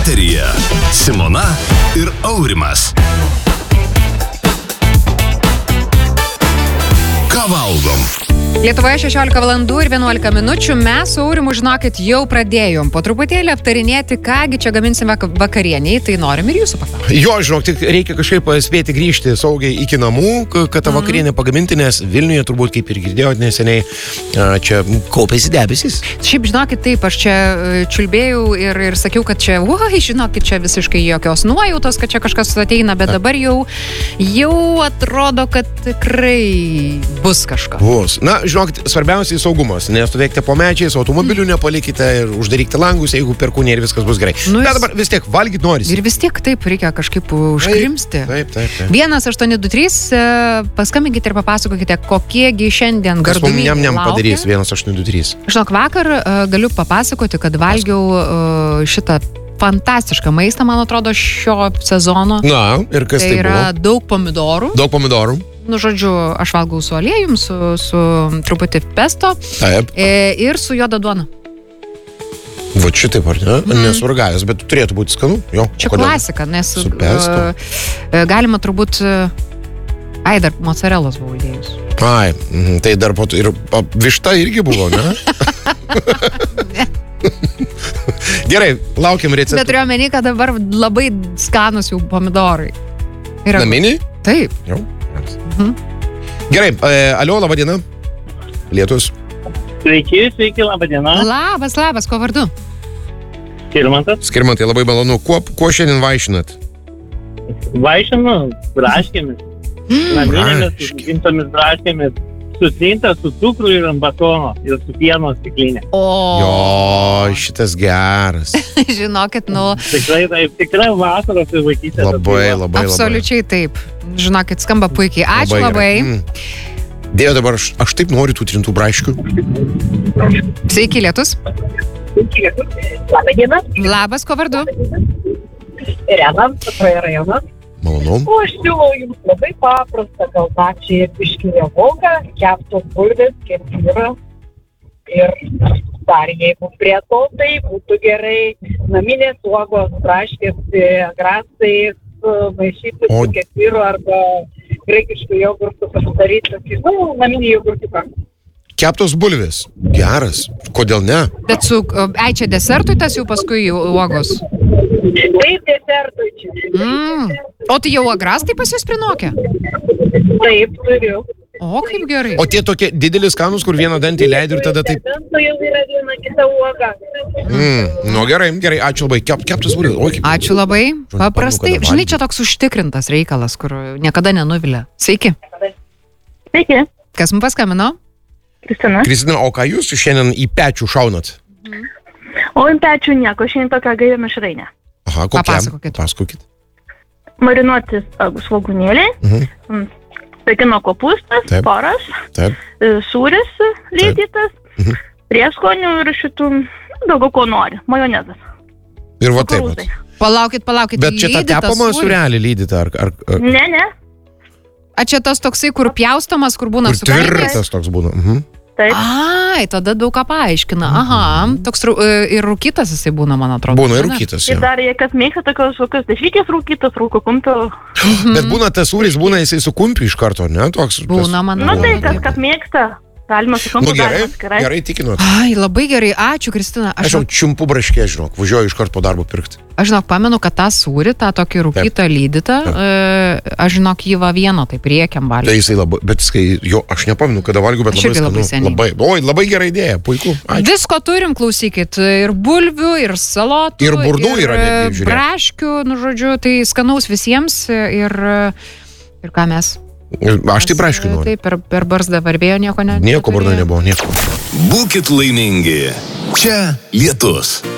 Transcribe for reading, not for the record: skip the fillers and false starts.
Eteryje Simona ir Aurimas. Ką valgom? Lietuvoje 16 valandų ir 11 minučių. Mes su Aurimu, žinokit, jau pradėjom po truputėlį aptarinėti, kągi čia gaminsime vakarieniai, tai norim ir jūsų paklausti. Jo, žinok, tik reikia kažkaip spėti grįžti saugiai iki namų, kad tą vakarienę pagaminti, nes Vilniuje turbūt, kaip ir girdėjot neseniai, čia kaupėsi debesis. Šiaip, žinokit, taip, aš čia čiulbėjau ir sakiau, kad čia, žinokit, čia visiškai jokios nuojautos, kad čia kažkas ateina, bet dabar jau atrodo, kad tikrai bus kažkas. Bus. Na, žinokit, svarbiausiai saugumas. Nestovėkite po medžiais, automobilių nepalikite ir uždarykite langus, jeigu perkūnė ir viskas bus gerai. Bet dabar vis tiek valgyt norisi. Ir vis tiek taip reikia kažkaip užkrimsti. Taip. 1823, paskambinkite ir papasakokite, kokiegi šiandien gardumynai laukia. Kas mums padarys 1823? Žinok, vakar galiu papasakoti, kad valgiau šitą fantastišką maistą, man atrodo, šio sezono. Na, ir kas tai buvo? Tai yra daug pomidorų. Nu, žodžiu, aš valgau su aliejum, su truputį pesto. Taip. Ir su juoda duona. Va šitaip, ar ne? Nesurgavęs, bet turėtų būti skanu. Jo, čia klasika, nes su pesto. Galima turbūt... dar mocarelos buvo įdėjus. Tai dar po to ir višta irgi buvo, ne? Gerai, laukiam receptų. Bet turiu omeny, kad dabar labai skanus jau pomidorai. Naminiai? Taip. Jau. Gerai, alio, laba diena. Lietus. Sveiki, laba diena. Labas, kuo vardu? Skirmantai, labai malonu. Kuo šiandien vaišinat? Vaišinu braškėmis. Naminėmis, gimtomis braškėmis. Sutrinta su cukru ir ant batono ir su pieno stiklinė. Jo, šitas geras. Žinokit, Tikrai vasaros ir vaikystės. Labai. Absoliučiai taip. Žinokit, skamba puikiai. Ačiū labai. Dėjo dabar, aš taip noriu tų trintų braškių. Sveiki, Lietus. Labą dieną. Labas, kuo vardu? Irena, Patroje rajonas. Malonu. O aš siūlau jums labai paprastą, gal pačiai biškinę volgą, keptos bulvės, kefyrą ir dar jeigu prie to, tai būtų gerai naminės uogos, braškės, grasai, maišyti su kefyru arba graikiškų jogurtų pasidaryti, naminį jogurtiuką. Keptos bulvės. Geras. Kodėl ne? Bet čia desertui tas jau paskui uogos? Taip, desertui čia. O tai jau agrastai pas jūs prinokia? Taip, turiu. O, kaip gerai. O tie tokie didelis skanus, kur vieną dantį leidai ir tada taip... Tai jau yra viena kita uoga. Nu gerai, ačiū labai. Keptos bulvės. Ačiū labai. Paprastai. Žinai, čia toks užtikrintas reikalas, kur niekada nenuvilia. Sveiki. Sveiki. Kas mums paskambino? Kristina, o ką jūs šiandien į pečių šaunat? O į pečių nieko, šiandien tokia gaivi mišrainė. Aha, kokia? Papasakokit. Marinuoti svogūnėliai, pekino kopūstas, poras, sūris lydytas, prieskonių ir šitų daugiau ko nori, majonezas. Ir va taip. Palaukit. Bet čia ta tepama sūrelį lydyta ar... Ne. A čia tas toksai, kur pjaustomas, kur būna sukalbės? Kur tvirtas toks būna. Taip. Tada daug ką paaiškina. Toks ir rūkytas jisai būna, man atrodo. Būna ir rūkytas, jo. Ir dar jie kas mėgsta tokios dešrytės rūkytas, rūko kumpio. Bet būna tas sūris, jisai su kumpiu iš karto, ne? Būna, man atrodo. Tai kas mėgsta. Galima su kumpiu. Gerai tikinot. Labai gerai, ačiū, Kristina. Aš jau čiumpu braškė, važiuoju iš karto po darbo pirkti. Aš pamenu, kad tą sūrį, tą tokį rūkytą lydytą, aš jį vieną taip riekiam valgiau. Tai jisai labai, bet aš nepamenu, kada valgiau, bet labai skanu. Labai gera idėja, puiku. Ačiū. Visko turim, klausykit, ir bulvių, ir salotų, ir burnų yra netgi, žiūrėk. Braškių, žodžiu, tai skanaus visiems ir ką mes? Aš tai braškių noriu. Taip, per barzdą varbėjo nieko Nieko barzdą nebuvo, nieko. Būkit laimingi. Čia Lietus.